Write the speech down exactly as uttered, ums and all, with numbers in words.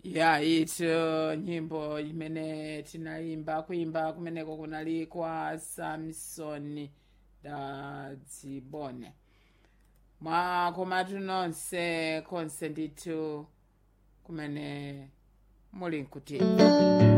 ya itu nyimbo imene tinaimba kuimba kumeneko kunali kwa Samson Dadzibone mwakomatu nonse konse ndithu kumene muli nkutimva.